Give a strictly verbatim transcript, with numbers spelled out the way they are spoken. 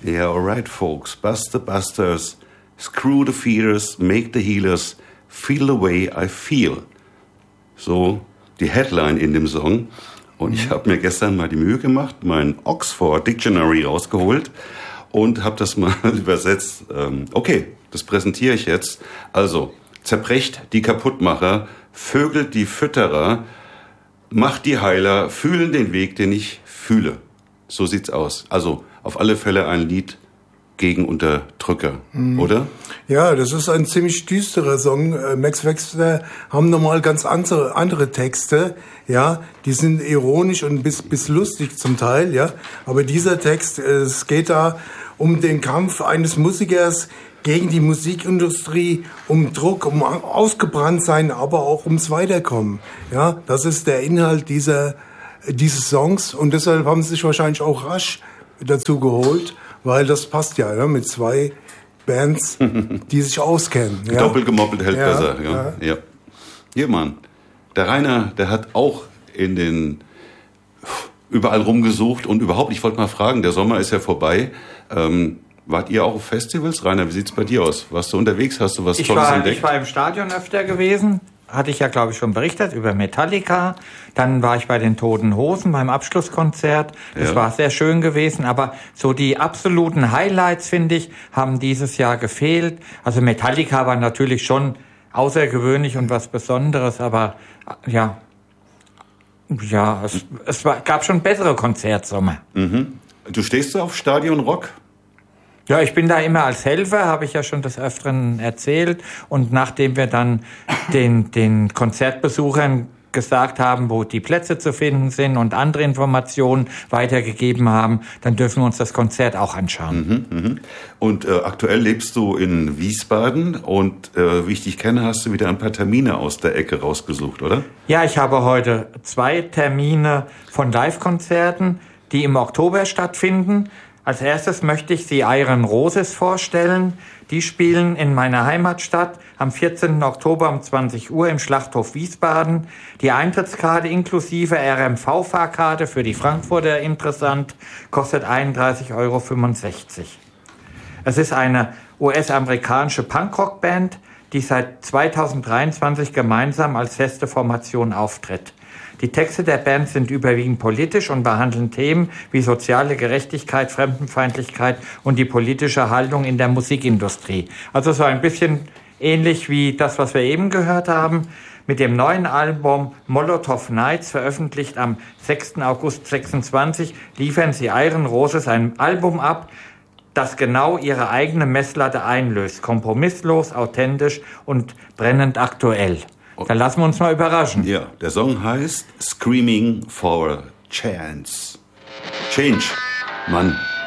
Yeah, alright, folks. Bust the busters, screw the feeders, make the healers, feel the way I feel. So die Headline in dem Song. Und ich habe mir gestern mal die Mühe gemacht, mein Oxford Dictionary rausgeholt und habe das mal übersetzt. Okay, das präsentiere ich jetzt. Also, zerbrecht die Kaputtmacher, vögelt die Fütterer, macht die Heiler, fühlen den Weg, den ich fühle. So sieht's aus. Also, auf alle Fälle ein Lied gegen Unterdrücker, mhm. oder? Ja, das ist ein ziemlich düsterer Song. Max Wechsler haben nochmal ganz andere, andere Texte, ja, die sind ironisch und bis, bis lustig zum Teil, ja. Aber dieser Text, es geht da um den Kampf eines Musikers gegen die Musikindustrie, um Druck, um ausgebrannt sein, aber auch ums Weiterkommen, ja. Das ist der Inhalt dieser, dieses Songs und deshalb haben sie sich wahrscheinlich auch rasch dazu geholt, weil das passt ja, ja mit zwei Bands, die sich auskennen. Ja? Doppelt gemoppelt hält ja, besser. Ja. Ja. Ja. Hier, Mann. Der Rainer, der hat auch in den überall rumgesucht und überhaupt, ich wollte mal fragen, der Sommer ist ja vorbei. Ähm, wart ihr auch auf Festivals? Rainer, wie sieht's bei dir aus? Warst du unterwegs? Hast du was ich Tolles war, entdeckt? Ich war im Stadion öfter gewesen. Hatte ich ja, glaube ich, schon berichtet über Metallica. Dann war ich bei den Toten Hosen beim Abschlusskonzert. Das ja. war sehr schön gewesen. Aber so die absoluten Highlights, finde ich, haben dieses Jahr gefehlt. Also Metallica war natürlich schon außergewöhnlich und was Besonderes. Aber ja, ja, es, es war, gab schon bessere Konzertsommer. Mhm. Du stehst so auf Stadionrock? Ja, ich bin da immer als Helfer, habe ich ja schon des Öfteren erzählt. Und nachdem wir dann den, den Konzertbesuchern gesagt haben, wo die Plätze zu finden sind und andere Informationen weitergegeben haben, dann dürfen wir uns das Konzert auch anschauen. Mhm, mh. Und äh, aktuell lebst du in Wiesbaden und äh, wie ich dich kenne, hast du wieder ein paar Termine aus der Ecke rausgesucht, oder? Ja, ich habe heute zwei Termine von Live-Konzerten, die im Oktober stattfinden. Als erstes möchte ich die Iron Roses vorstellen. Die spielen in meiner Heimatstadt am vierzehnten Oktober um zwanzig Uhr im Schlachthof Wiesbaden. Die Eintrittskarte inklusive R M V-Fahrkarte für die Frankfurter interessant kostet einunddreißig Euro fünfundsechzig. Es ist eine U S-amerikanische Punkrock-Band, die seit zweitausenddreiundzwanzig gemeinsam als feste Formation auftritt. Die Texte der Band sind überwiegend politisch und behandeln Themen wie soziale Gerechtigkeit, Fremdenfeindlichkeit und die politische Haltung in der Musikindustrie. Also so ein bisschen ähnlich wie das, was wir eben gehört haben. Mit dem neuen Album Molotov Nights, veröffentlicht am sechsten August sechsundzwanzig, liefern sie Iron Roses ein Album ab, das genau ihre eigene Messlatte einlöst. Kompromisslos, authentisch und brennend aktuell. Dann lassen wir uns mal überraschen. Ja, der Song heißt Screaming for a Chance. Change, Mann.